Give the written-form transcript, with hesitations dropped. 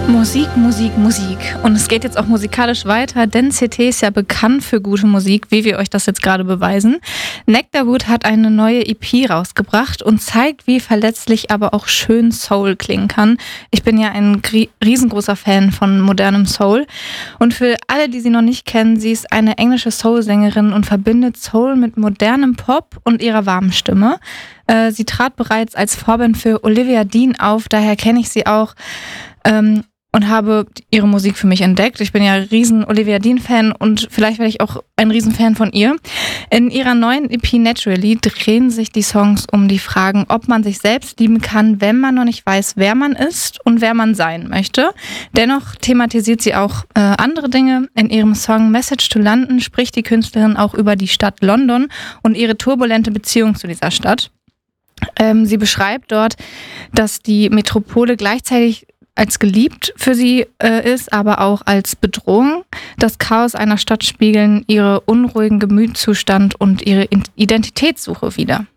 Musik, Musik, Musik. Und es geht jetzt auch musikalisch weiter, denn CT ist ja bekannt für gute Musik, wie wir euch das jetzt gerade beweisen. Nectarwood hat eine neue EP rausgebracht und zeigt, wie verletzlich, aber auch schön Soul klingen kann. Ich bin ja ein riesengroßer Fan von modernem Soul. Und für alle, die sie noch nicht kennen, sie ist eine englische Soul-Sängerin und verbindet Soul mit modernem Pop und ihrer warmen Stimme. Sie trat bereits als Vorband für Olivia Dean auf, daher kenne ich sie auch. Und habe ihre Musik für mich entdeckt. Ich bin ja ein riesen Olivia Dean-Fan und vielleicht werde ich auch ein Riesenfan von ihr. In ihrer neuen EP Naturally drehen sich die Songs um die Fragen, ob man sich selbst lieben kann, wenn man noch nicht weiß, wer man ist und wer man sein möchte. Dennoch thematisiert sie auch andere Dinge. In ihrem Song Message to London spricht die Künstlerin auch über die Stadt London und ihre turbulente Beziehung zu dieser Stadt. Sie beschreibt dort, dass die Metropole gleichzeitig als geliebt für sie ist, aber auch als Bedrohung. Das Chaos einer Stadt spiegeln ihre unruhigen Gemütszustand und ihre Identitätssuche wider.